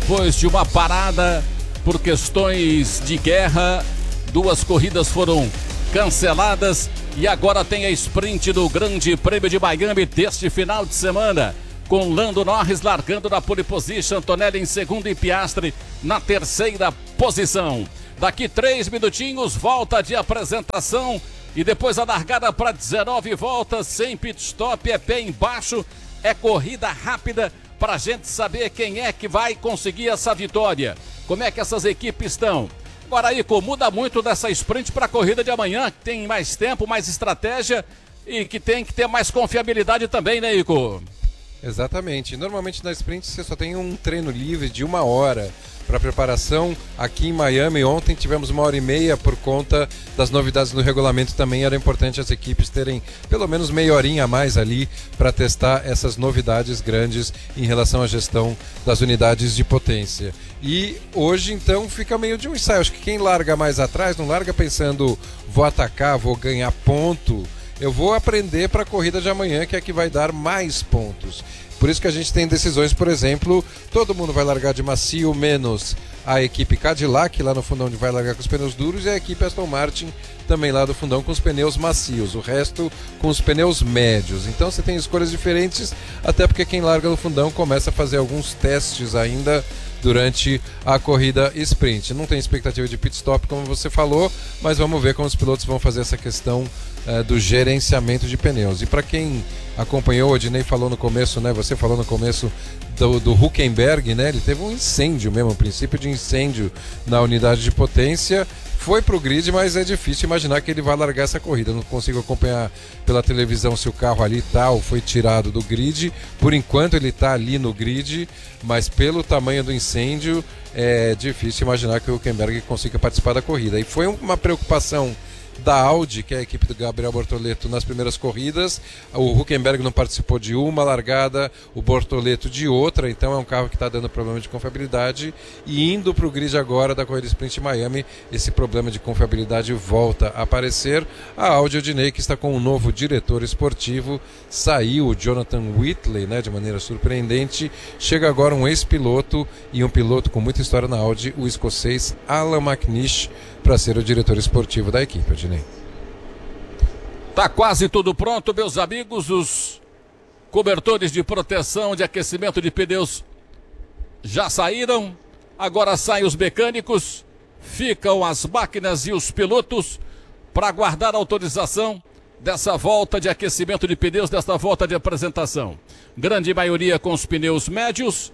Depois de uma parada por questões de guerra, 2 corridas foram canceladas e agora tem a sprint do Grande Prêmio de Miami deste final de semana, com Lando Norris largando na pole position, Antonelli em segundo e Piastri na terceira posição. Daqui 3 minutinhos, volta de apresentação e depois a largada para 19 voltas, sem pit stop, é pé embaixo, é corrida rápida para a gente saber quem é que vai conseguir essa vitória. Como é que essas equipes estão? Agora, Ico, muda muito dessa sprint para a corrida de amanhã, que tem mais tempo, mais estratégia e que tem que ter mais confiabilidade também, né, Ico? Exatamente. Normalmente na sprint você só tem um treino livre de 1 hora para preparação. Aqui em Miami ontem tivemos 1h30 por conta das novidades no regulamento. Também era importante as equipes terem pelo menos meia horinha a mais ali para testar essas novidades grandes em relação à gestão das unidades de potência. E hoje então fica meio de um ensaio. Acho que quem larga mais atrás não larga pensando vou atacar, vou ganhar ponto. Eu vou aprender para a corrida de amanhã, que é que vai dar mais pontos. Por isso que a gente tem decisões, por exemplo, todo mundo vai largar de macio, menos a equipe Cadillac lá no fundão, onde vai largar com os pneus duros, e a equipe Aston Martin também lá do fundão com os pneus macios, o resto com os pneus médios. Então você tem escolhas diferentes, até porque quem larga no fundão começa a fazer alguns testes ainda durante a corrida sprint. Não tem expectativa de pit stop, como você falou, mas vamos ver como os pilotos vão fazer essa questão do gerenciamento de pneus. E para quem acompanhou, o Ednei falou no começo, né? Você falou no começo do Hülkenberg, né? Ele teve um incêndio mesmo, um princípio de incêndio na unidade de potência. Foi pro grid, mas é difícil imaginar que ele vai largar essa corrida. Não consigo acompanhar pela televisão se o carro ali tá ou foi tirado do grid. Por enquanto ele tá ali no grid, mas pelo tamanho do incêndio é difícil imaginar que o Hülkenberg consiga participar da corrida. E foi uma preocupação da Audi, que é a equipe do Gabriel Bortoleto, nas primeiras corridas. O Hülkenberg não participou de uma largada, o Bortoleto de outra, então é um carro que está dando problema de confiabilidade, e indo para o grid agora da corrida sprint Miami, esse problema de confiabilidade volta a aparecer. A Audi Odinei, que está com um novo diretor esportivo, saiu o Jonathan Whitley, né, de maneira surpreendente, chega agora um ex-piloto e um piloto com muita história na Audi, o escocês Alan McNish, para ser o diretor esportivo da equipe, Odinei. Tá quase tudo pronto, meus amigos. Os cobertores de proteção de aquecimento de pneus já saíram. Agora saem os mecânicos, ficam as máquinas e os pilotos para aguardar a autorização dessa volta de aquecimento de pneus, dessa volta de apresentação. Grande maioria com os pneus médios.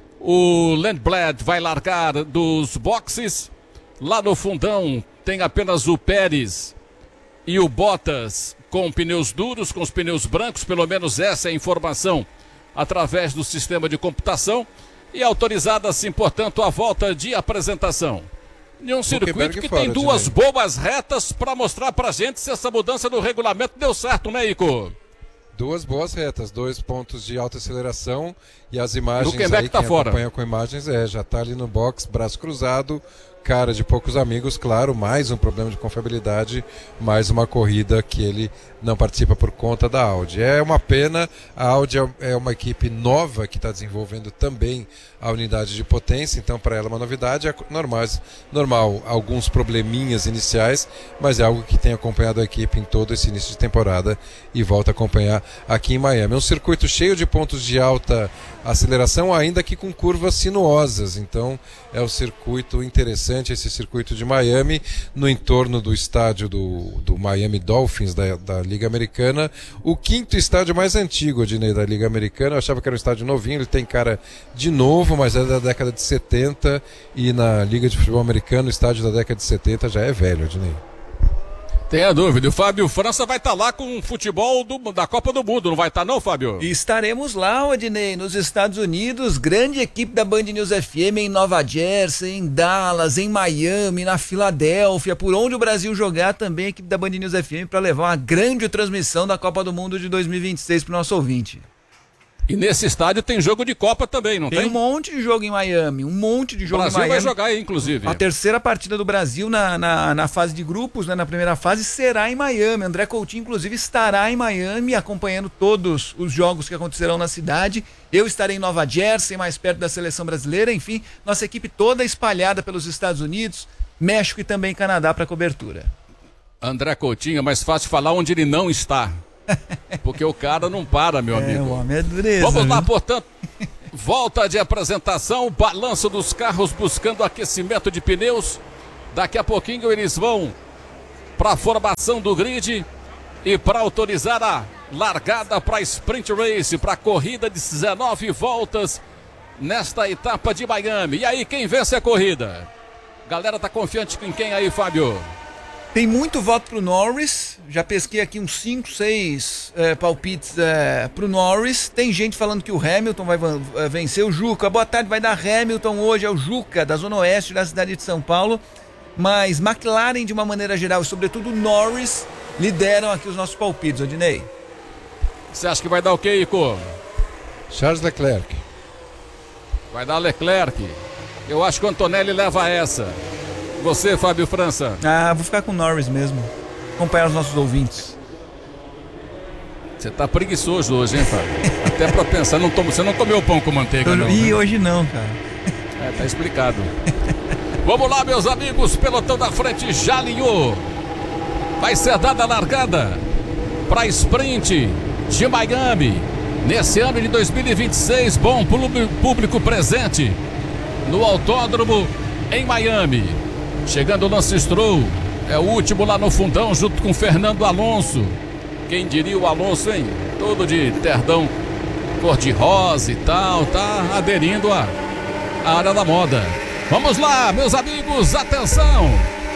O Lundblad vai largar dos boxes. Lá no fundão tem apenas o Pérez e o Bottas com pneus duros, com os pneus brancos, pelo menos essa é a informação através do sistema de computação, e autorizada assim, portanto, a volta de apresentação. Em um circuito que tem duas boas retas para mostrar pra gente se essa mudança no regulamento deu certo, né, Ico? Duas boas retas, 2 pontos de alta aceleração, e as imagens aí, tá quem fora. Acompanha com imagens, já tá ali no box, braço cruzado, cara de poucos amigos, claro, mais um problema de confiabilidade, mais uma corrida que ele não participa por conta da Audi. É uma pena, a Audi é uma equipe nova que está desenvolvendo também a unidade de potência, então para ela é uma novidade, é normal, alguns probleminhas iniciais, mas é algo que tem acompanhado a equipe em todo esse início de temporada e volta a acompanhar aqui em Miami. É um circuito cheio de pontos de alta aceleração, ainda que com curvas sinuosas, então é um circuito interessante, esse circuito de Miami, no entorno do estádio do Miami Dolphins da Liga Americana, o 5º estádio mais antigo, Odinei, da Liga Americana. Eu achava que era um estádio novinho, ele tem cara de novo, mas é da década de 70, e na Liga de Futebol Americano o estádio da década de 70 já é velho, Odinei. Tenha dúvida, o Fábio França vai estar lá com o futebol da Copa do Mundo, não vai estar não, Fábio? Estaremos lá, Odinei, nos Estados Unidos, grande equipe da Band News FM em Nova Jersey, em Dallas, em Miami, na Filadélfia, por onde o Brasil jogar, também a equipe da Band News FM para levar uma grande transmissão da Copa do Mundo de 2026 para o nosso ouvinte. E nesse estádio tem jogo de Copa também, não tem? Tem um monte de jogo em Miami, um monte de jogo em Miami. O Brasil vai jogar aí, inclusive. A terceira partida do Brasil na fase de grupos, né, na primeira fase, será em Miami. André Coutinho, inclusive, estará em Miami acompanhando todos os jogos que acontecerão na cidade. Eu estarei em Nova Jersey, mais perto da seleção brasileira. Enfim, nossa equipe toda espalhada pelos Estados Unidos, México e também Canadá para cobertura. André Coutinho, é mais fácil falar onde ele não está. Porque o cara não para, meu amigo. O homem é dureza. Vamos lá, viu? portanto, volta de apresentação, balanço dos carros buscando aquecimento de pneus. Daqui a pouquinho eles vão para a formação do grid e para autorizar a largada para a Sprint Race, para a corrida de 19 voltas nesta etapa de Miami. E aí, quem vence a corrida? Galera tá confiante em quem aí, Fábio? Tem muito voto pro Norris, já pesquei aqui uns 5, 6 palpites pro Norris. Tem gente falando que o Hamilton vai vencer. O Juca, boa tarde, vai dar Hamilton hoje, é o Juca, da Zona Oeste da cidade de São Paulo. Mas McLaren, de uma maneira geral, e sobretudo Norris, lideram aqui os nossos palpites, Odinei. Você acha que vai dar o quê, Ico? Charles Leclerc. Vai dar Leclerc. Eu acho que o Antonelli leva essa. Você, Fábio França? Vou ficar com o Norris mesmo. Acompanhar os nossos ouvintes. Você tá preguiçoso hoje, hein, Fábio? Até pra pensar, você não comeu pão com manteiga, não? Ih, né? hoje não, cara. Tá explicado. Vamos lá, meus amigos, pelotão da frente já alinhou. Vai ser dada a largada pra Sprint de Miami. Nesse ano de 2026, bom público presente no autódromo em Miami. Chegando o Lance Stroll, é o último lá no fundão, junto com Fernando Alonso. Quem diria o Alonso, hein? Todo de terdão cor-de-rosa e tal, tá aderindo à área da moda. Vamos lá, meus amigos, atenção!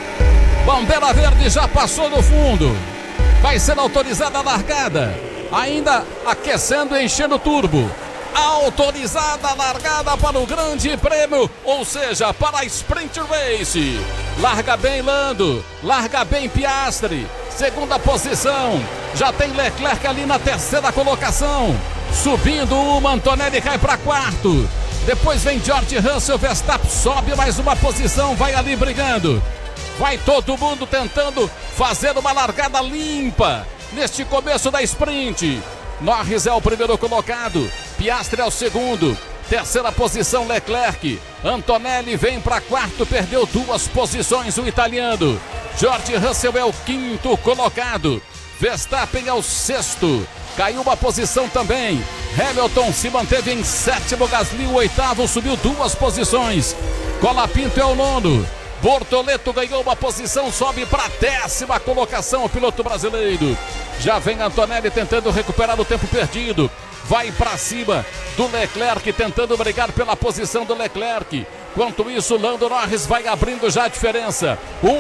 Bandeira verde já passou no fundo. Vai ser autorizada a largada. Ainda aquecendo e enchendo o turbo. Autorizada a largada para o Grande Prêmio, ou seja, para a Sprint Race. Larga bem Lando, larga bem Piastri, segunda posição. Já tem Leclerc ali na terceira colocação. Subindo uma, Antonelli cai para quarto. Depois vem George Russell, Verstappen sobe mais uma posição, vai ali brigando. Vai todo mundo tentando fazer uma largada limpa neste começo da sprint. Norris é o primeiro colocado, Piastri é o segundo, terceira posição Leclerc, Antonelli vem para quarto, perdeu 2 posições o italiano, George Russell é o quinto colocado, Verstappen é o sexto, caiu uma posição também, Hamilton se manteve em sétimo, Gasly o oitavo, subiu 2 posições, Colapinto é o nono, Bortoleto ganhou uma posição, sobe para a 10ª colocação o piloto brasileiro. Já vem Antonelli tentando recuperar o tempo perdido. Vai para cima do Leclerc, tentando brigar pela posição do Leclerc. Enquanto isso, Lando Norris vai abrindo já a diferença.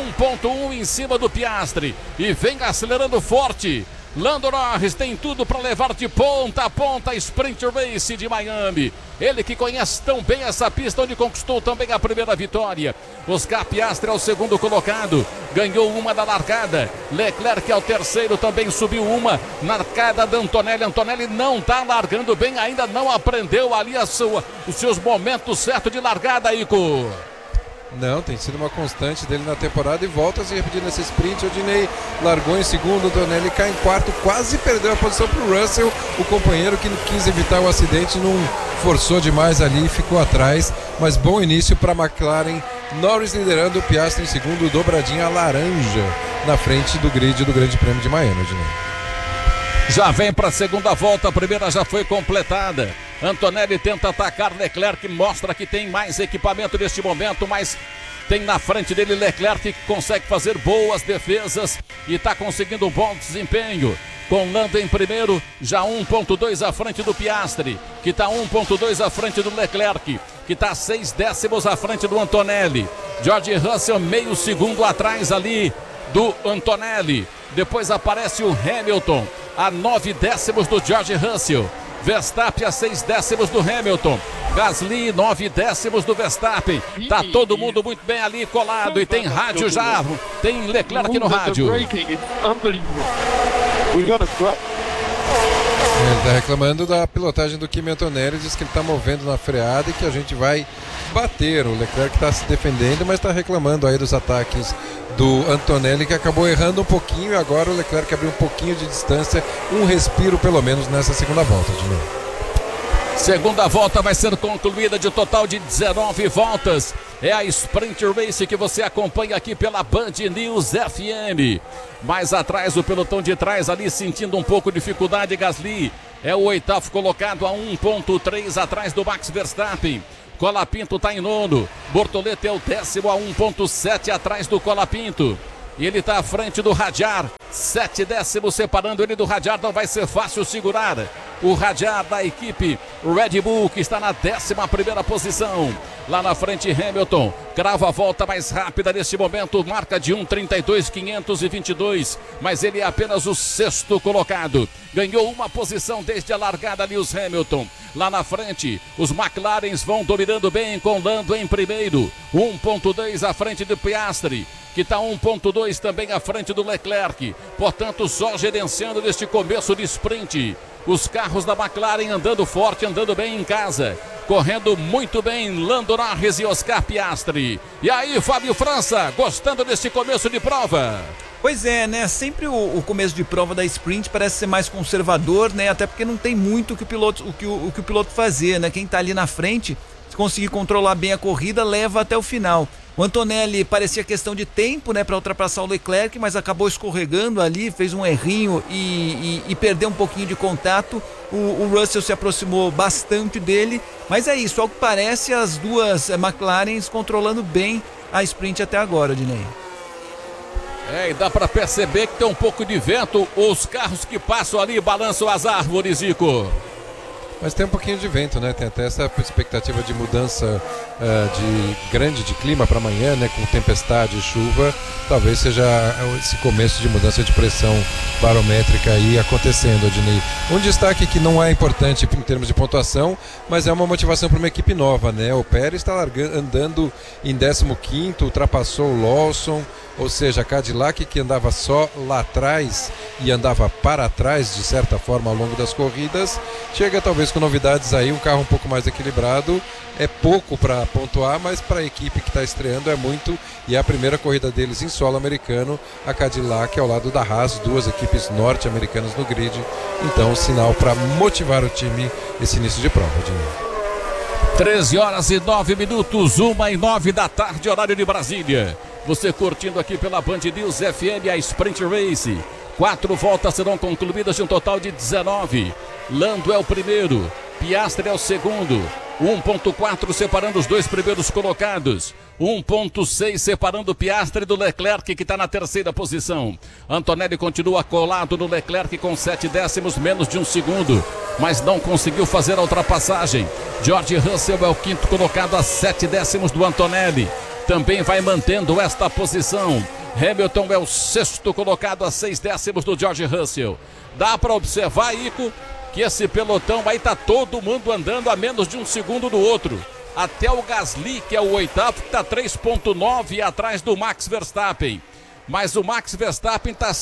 1.1 em cima do Piastri. E vem acelerando forte. Lando Norris tem tudo para levar de ponta a ponta a Sprint Race de Miami. Ele que conhece tão bem essa pista, onde conquistou também a primeira vitória. Oscar Piastri é o segundo colocado, ganhou uma da largada. Leclerc é o terceiro, também subiu uma na largada da Antonelli. Antonelli não está largando bem, ainda não aprendeu ali os seus momentos certos de largada, Ico. Não, tem sido uma constante dele na temporada e volta a se repetir nesse sprint. O Odinei largou em segundo, o Antonelli cai em quarto, quase perdeu a posição para o Russell, o companheiro que quis evitar o acidente, não forçou demais ali e ficou atrás, mas bom início para a McLaren. Norris liderando, o Piastri em segundo, dobradinha laranja na frente do grid do Grande Prêmio de Miami, Odinei. Já vem para a segunda volta, a primeira já foi completada. Antonelli tenta atacar Leclerc, mostra que tem mais equipamento neste momento, mas tem na frente dele Leclerc que consegue fazer boas defesas e está conseguindo um bom desempenho. Com Lando em primeiro, já 1.2 à frente do Piastri, que está 1.2 à frente do Leclerc, que está 6 décimos à frente do Antonelli. George Russell meio segundo atrás ali do Antonelli. Depois aparece o Hamilton a 9 décimos do George Russell. Verstappen a 6 décimos do Hamilton. Gasly 9 décimos do Verstappen. Tá todo mundo muito bem ali colado e tem rádio já. Tem Leclerc no rádio. Ele está reclamando da pilotagem do Kimi Antonelli, diz que ele está movendo na freada e que a gente vai bater. O Leclerc está se defendendo, mas está reclamando aí dos ataques do Antonelli, que acabou errando um pouquinho, e agora o Leclerc abriu um pouquinho de distância, um respiro pelo menos nessa segunda volta, de novo. Segunda volta vai ser concluída de total de 19 voltas. É a Sprint Race que você acompanha aqui pela Band News FM. Mais atrás, o pelotão de trás ali sentindo um pouco de dificuldade. Gasly é o oitavo colocado a 1.3 atrás do Max Verstappen. Colapinto está em nono. Bortoleto é o 10º a 1.7 atrás do Colapinto. E ele está à frente do Hadjar, 7 décimos separando ele do Hadjar, não vai ser fácil segurar o Hadjar da equipe Red Bull, que está na 11ª posição. Lá na frente Hamilton, crava a volta mais rápida neste momento, marca de 1:32.522, mas ele é apenas o 6º colocado. Ganhou uma posição desde a largada Lewis Hamilton. Lá na frente, os McLarens vão dominando bem, com Lando em primeiro, 1.2 à frente do Piastri, que está 1.2 também à frente do Leclerc. Portanto, só gerenciando neste começo de sprint. Os carros da McLaren andando forte, andando bem em casa. Correndo muito bem, Lando Norris e Oscar Piastri. E aí, Fábio França, gostando deste começo de prova? Pois é, né? Sempre o começo de prova da sprint parece ser mais conservador, né? Até porque não tem muito o que o piloto fazer, né? Quem tá ali na frente, se conseguir controlar bem a corrida, leva até o final. O Antonelli parecia questão de tempo, né, para ultrapassar o Leclerc, mas acabou escorregando ali, fez um errinho e perdeu um pouquinho de contato. O Russell se aproximou bastante dele, mas é isso, ao que parece, as duas McLarens controlando bem a sprint até agora, Dinei. E dá para perceber que tem um pouco de vento, os carros que passam ali balançam as árvores, Zico. Mas tem um pouquinho de vento, né? Tem até essa expectativa de mudança grande de clima para amanhã, né? Com tempestade e chuva. Talvez seja esse começo de mudança de pressão barométrica aí acontecendo, Adnei. Um destaque que não é importante em termos de pontuação, mas é uma motivação para uma equipe nova, né? O Pérez está andando em 15º, ultrapassou o Lawson. Ou seja, a Cadillac, que andava só lá atrás e andava para trás, de certa forma, ao longo das corridas, chega talvez com novidades aí, um carro um pouco mais equilibrado. É pouco para pontuar, mas para a equipe que está estreando é muito, e é a primeira corrida deles em solo americano. A Cadillac ao lado da Haas, duas equipes norte-americanas no grid. Então, sinal para motivar o time esse início de prova, Dinho. 13h09, 1h09 da tarde, horário de Brasília. Você curtindo aqui pela Band News FM a Sprint Race. 4 voltas serão concluídas de um total de 19. Lando é o primeiro, Piastri é o segundo. 1.4 separando os dois primeiros colocados. 1.6 separando o Piastri do Leclerc, que está na 3ª posição. Antonelli continua colado no Leclerc com 7 décimos, menos de um segundo, mas não conseguiu fazer a ultrapassagem. George Russell é o 5º colocado a 7 décimos do Antonelli. Também vai mantendo esta posição. Hamilton é o 6º colocado a 6 décimos do George Russell. Dá para observar, Ico, que esse pelotão aí tá todo mundo andando a menos de um segundo do outro. Até o Gasly, que é o 8º, que tá 3.9 atrás do Max Verstappen. Mas o Max Verstappen tá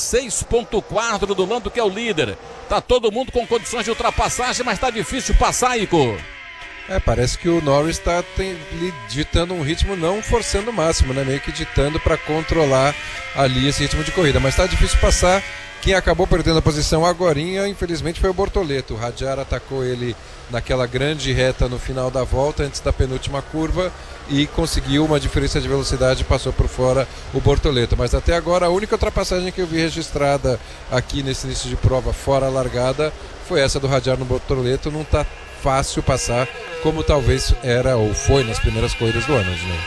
6.4 do Lando, que é o líder. Tá todo mundo com condições de ultrapassagem, mas tá difícil passar, Ico. Parece que o Norris está ditando um ritmo, não forçando o máximo, né? Meio que ditando para controlar ali esse ritmo de corrida. Mas está difícil passar. Quem acabou perdendo a posição agorinha, infelizmente, foi o Bortoleto. O Hadjar atacou ele naquela grande reta no final da volta, antes da penúltima curva, e conseguiu uma diferença de velocidade e passou por fora o Bortoleto. Mas até agora a única ultrapassagem que eu vi registrada aqui nesse início de prova fora a largada foi essa do Hadjar no Bortoleto. Não está fácil passar como talvez era ou foi nas primeiras corridas do ano, né?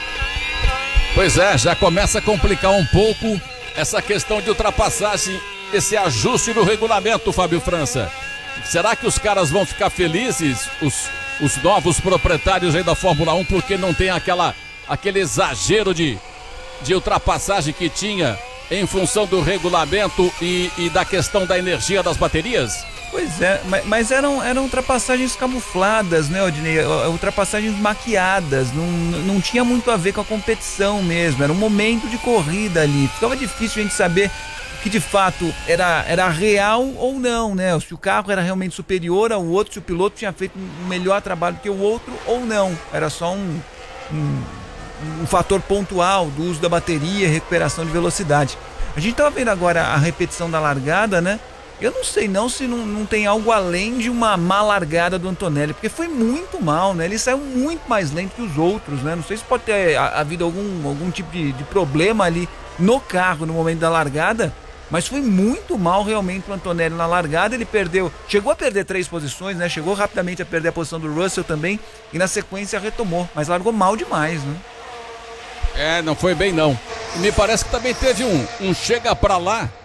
Pois é, já começa a complicar um pouco essa questão de ultrapassagem, esse ajuste no regulamento, Fábio França. Será que os caras vão ficar felizes, os novos proprietários aí da Fórmula 1, porque não tem aquele exagero de ultrapassagem que tinha em função do regulamento e da questão da energia das baterias? Pois é, mas eram ultrapassagens camufladas, né, Odinei? Ultrapassagens maquiadas, não tinha muito a ver com a competição mesmo, era um momento de corrida ali. Ficava difícil a gente saber que de fato era real ou não, né? Se o carro era realmente superior ao outro, se o piloto tinha feito um melhor trabalho que o outro ou não. Era só um fator pontual do uso da bateria e recuperação de velocidade. A gente estava vendo agora a repetição da largada, né? Eu não sei não se não tem algo além de uma má largada do Antonelli, porque foi muito mal, né? Ele saiu muito mais lento que os outros, né? Não sei se pode ter havido algum tipo de problema ali no carro no momento da largada, mas foi muito mal realmente o Antonelli na largada. Ele chegou a perder 3 posições, né? Chegou rapidamente a perder a posição do Russell também e na sequência retomou, mas largou mal demais, né? Não foi bem não. E me parece que também teve um chega pra lá